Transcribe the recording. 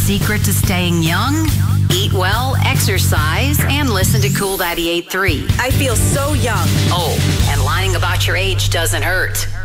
secret to staying young? Eat well, exercise, and listen to Cool 98.3. I feel so young. Oh, and lying about your age doesn't hurt.